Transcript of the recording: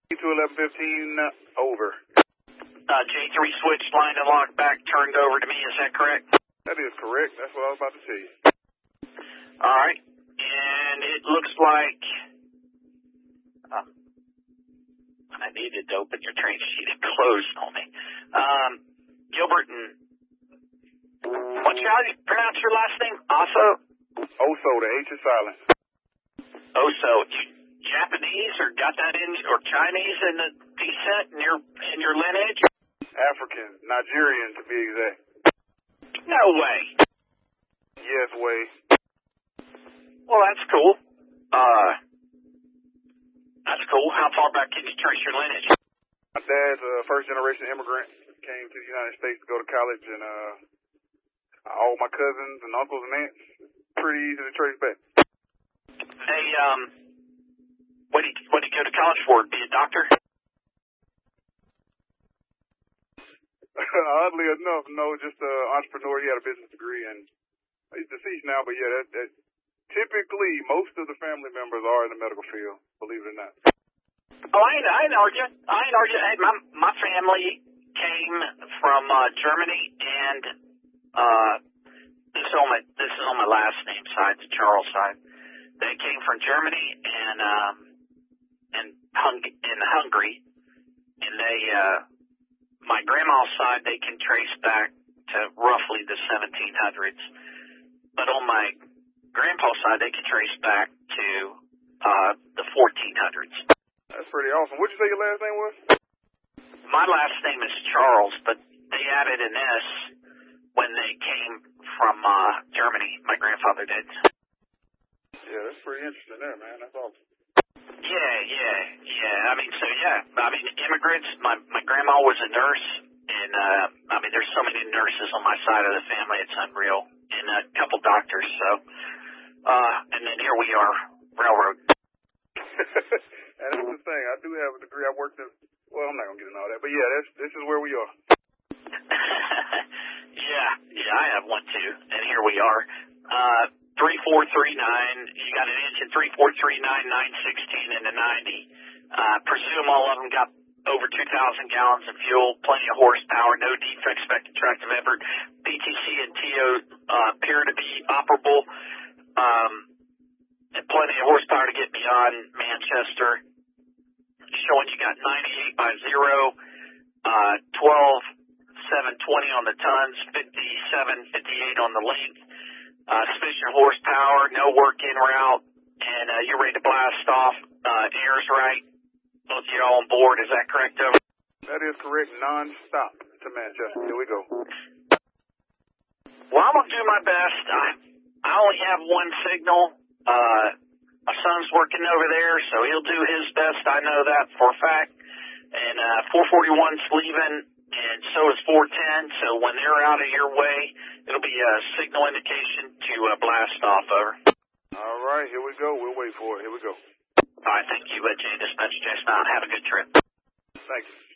to 1115, over. J3 switch, line and lock back, turned over to me, is that correct? That is correct. That's what I was about to tell you. All right. And it looks like I needed to open your train sheet. It closed on me. Gilbert and how do you pronounce your last name? Oso, the H is silent. Oso. Japanese or got that in, or Chinese in the descent in your lineage? African, Nigerian to be exact. No way. Yes, way. Well, that's cool. That's cool. How far back can you trace your lineage? My dad's a first-generation immigrant. Came to the United States to go to college, and all my cousins and uncles and aunts, pretty easy to trace back. Hey, what did you go to college for? Be a doctor? Oddly enough, no, just an entrepreneur. He had a business degree, and he's deceased now, but yeah, that typically most of the family members are in the medical field, believe it or not. Oh, I ain't arguing. Hey, my family came from Germany, and this is on my last name side, the Charles side. They came from Germany and Hungary, and they my grandma's side they can trace back to roughly the 1700s, but on my grandpa's side they can trace back to the 1400s. That's pretty awesome. What'd you say your last name was? My last name is Charles, but they added an S when they came from Germany. My grandfather did. Yeah, that's pretty interesting there, man. That's awesome. Yeah. I mean, immigrants. My grandma was a nurse, and there's so many nurses on my side of the family. It's unreal, and a couple doctors. So, and then here we are, railroad. And that's the thing. I do have a degree. I worked in. Well, I'm not gonna get into all that, but yeah, this is where we are. Yeah, I have one too, and here we are. 3439. You got an engine 3439, 916 into 90. Presume all of them got over 2,000 gallons of fuel, plenty of horsepower, no defects, expected tractive effort. PTC and TO appear to be operable, and plenty of horsepower to get beyond Manchester. Showing you got 98 by 0, 12,720 on the tons, 57, 58 on the length. Sufficient horsepower, no work in route, and you're ready to blast off. Air's right. Both of you all on board. Is that correct, over? That is correct. Non-stop to Manchester. Here we go. Well, I'm gonna do my best. I only have one signal. My son's working over there, so he'll do his best. I know that for a fact. And 441's leaving, and so is 410. So when they're out of your way, it'll be a signal indication to blast off, over. All right, here we go. We'll wait for it. Here we go. All right, thank you, J Dispatch, J Spout. Have a good trip. Thank you.